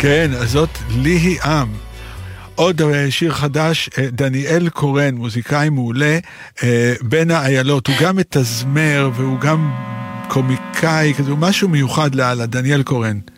כן, אז זאת ליהי עם. עוד שיר חדש, דניאל קורן, מוזיקאי מעולה, בין האיילות, הוא גם מתזמר והוא גם קומיקאי, כזה, משהו מיוחד לדניאל קורן.